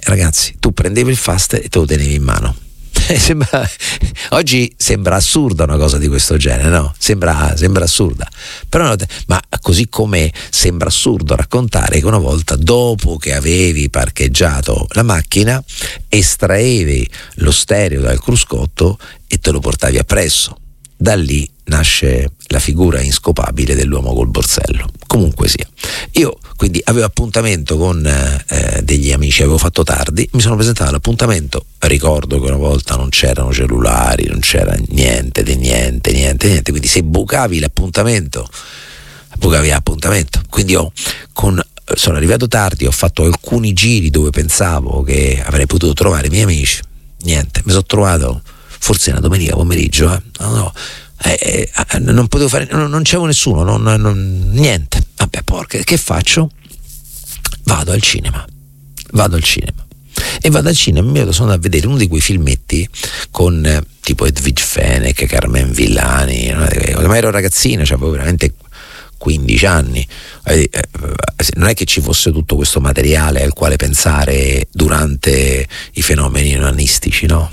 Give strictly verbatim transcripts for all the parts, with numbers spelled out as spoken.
ragazzi, tu prendevi il fast e te lo tenevi in mano. Sembra, oggi sembra assurda una cosa di questo genere, no? Sembra, sembra assurda, però, ma così come sembra assurdo raccontare che una volta, dopo che avevi parcheggiato la macchina, estraevi lo stereo dal cruscotto e te lo portavi appresso. Da lì nasce la figura inscopabile dell'uomo col borsello. Comunque sia, io quindi avevo appuntamento con eh, degli amici, avevo fatto tardi, mi sono presentato all'appuntamento, ricordo che una volta non c'erano cellulari, non c'era niente di niente, niente, niente, quindi se bucavi l'appuntamento, bucavi l'appuntamento, quindi io con sono arrivato tardi, ho fatto alcuni giri dove pensavo che avrei potuto trovare i miei amici, niente, mi sono trovato forse una domenica pomeriggio, eh? no, no, eh, eh, non potevo fare, non, non c'avevo nessuno, non, non, niente. Vabbè, porca, che faccio? Vado al cinema, vado al cinema e vado al cinema. Mi sono andato a vedere uno di quei filmetti con eh, tipo Edwige Fenech, Carmen Villani, ma ero ragazzino, cioè avevo veramente quindici anni, eh, eh, non è che ci fosse tutto questo materiale al quale pensare durante i fenomeni onanistici, no?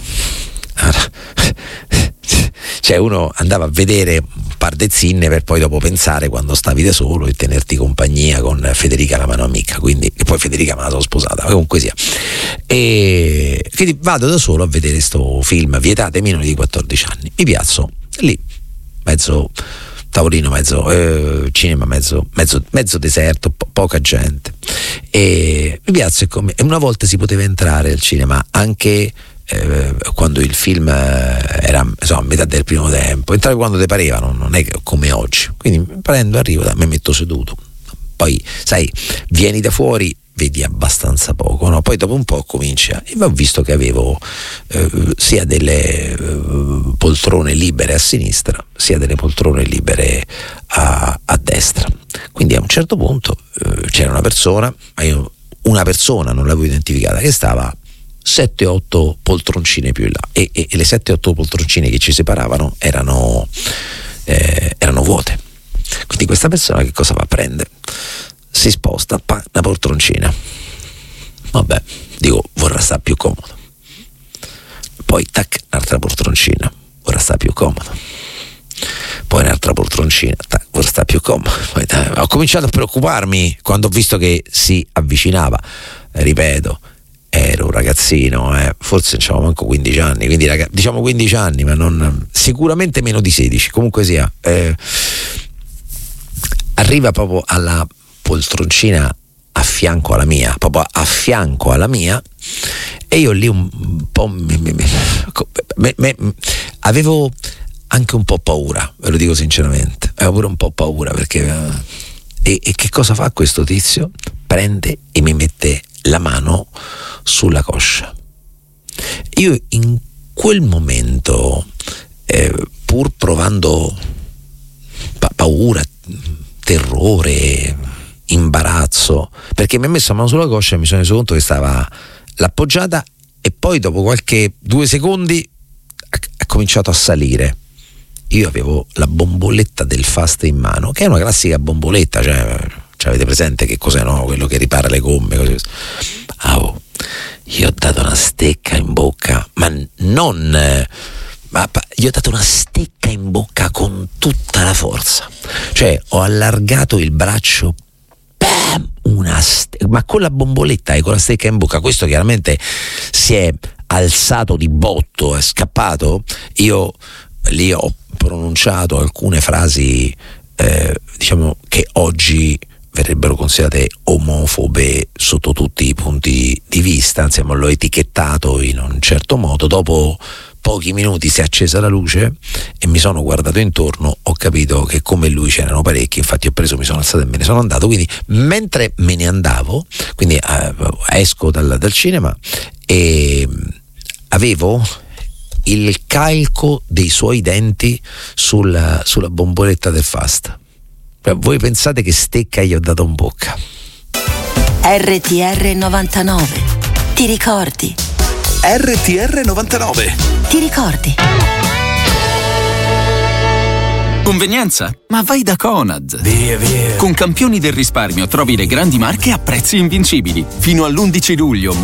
Cioè uno andava a vedere un par de zinne per poi dopo pensare quando stavi da solo e tenerti compagnia con Federica la mano amica, quindi, e poi Federica me la sono sposata, comunque sia, e quindi vado da solo a vedere sto film vietato ai minori di quattordici anni, mi piazzo lì, mezzo tavolino, mezzo eh, cinema, mezzo, mezzo, mezzo deserto, po- poca gente, e mi piazzo e, come, e una volta si poteva entrare al cinema anche Eh, quando il film eh, era insomma, a metà del primo tempo, entrare quando te pareva, non, non è come oggi, quindi prendo, arrivo, da, mi metto seduto, poi sai, vieni da fuori, vedi abbastanza poco, no? Poi dopo un po' comincia, e ho visto che avevo eh, sia delle eh, poltrone libere a sinistra sia delle poltrone libere a, a destra, quindi a un certo punto eh, c'era una persona, ma io una persona non l'avevo identificata, che stava sette otto poltroncine più in là, e, e, e le sette otto poltroncine che ci separavano erano eh, erano vuote. Quindi questa persona che cosa fa? Prende, si sposta, pa, una poltroncina, vabbè, dico, vorrà stare più comodo, poi tac, un'altra poltroncina, vorrà stare più comodo, poi un'altra poltroncina, tac, vorrà stare più comodo. Poi, tac, ho cominciato a preoccuparmi quando ho visto che si avvicinava, ripeto, ero un ragazzino, eh, forse non c'avevo manco quindici anni, quindi raga, diciamo quindici anni, ma non, sicuramente meno di sedici, comunque sia, eh, arriva proprio alla poltroncina a fianco alla mia, proprio a fianco alla mia, e io lì un po' mi, mi, mi, mi, mi, avevo anche un po' paura, ve lo dico sinceramente, avevo pure un po' paura perché e, e che cosa fa questo tizio? Prende e mi mette la mano sulla coscia. Io in quel momento, eh, pur provando pa- paura, terrore, imbarazzo, perché mi ha messo la mano sulla coscia e mi sono reso conto che stava l'appoggiata, e poi dopo qualche due secondi ha, ha cominciato a salire. Io avevo la bomboletta del fast in mano, che è una classica bomboletta, cioè, cioè avete presente che cos'è, no? Quello che ripara le gomme, così. Ah, oh, io ho dato una stecca in bocca, ma non eh, ma gli ho dato una stecca in bocca con tutta la forza, cioè ho allargato il braccio, bam, una ste- ma con la bomboletta e con la stecca in bocca. Questo chiaramente si è alzato di botto, è scappato. Io lì ho pronunciato alcune frasi eh, diciamo che oggi verrebbero considerate omofobe sotto tutti i punti di vista, insomma l'ho etichettato in un certo modo. Dopo pochi minuti si è accesa la luce e mi sono guardato intorno, ho capito che come lui c'erano parecchi, infatti ho preso, mi sono alzato e me ne sono andato. Quindi mentre me ne andavo, quindi eh, esco dal, dal cinema e avevo il calco dei suoi denti sulla, sulla bomboletta del fast. Voi pensate che stecca gli ho dato in bocca? R T R novantanove, ti ricordi? R T R novantanove, ti ricordi? Convenienza? Ma vai da Conad! Via, via! Con Campioni del Risparmio trovi le grandi marche a prezzi invincibili. Fino all'undici luglio